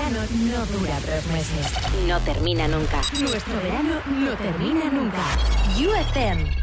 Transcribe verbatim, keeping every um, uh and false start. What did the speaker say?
verano no dura tres meses. No termina nunca. Nuestro verano no termina nunca. U F M.